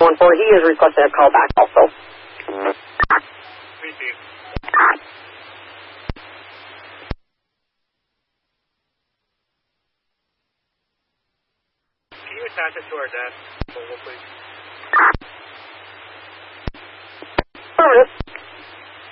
He is requesting a call back also. Receive. Can you attach it to our desk, please?